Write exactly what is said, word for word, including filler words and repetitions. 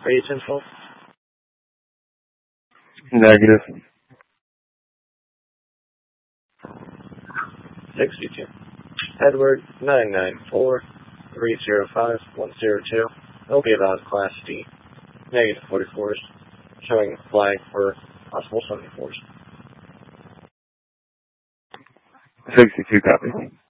Base info? Negative. sixty-two. Edward, nine nine four, three zero five, one zero two. It'll be about Class D. Negative forty-fours. Showing a flag for possible seventy-fours. sixty-two copy.